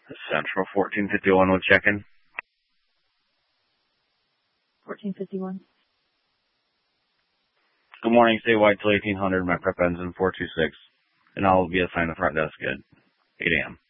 Central 1451 with check-in. 1451. Good morning, stay white till 1800. My prep ends in 426. And I'll be assigned the front desk at 8 a.m.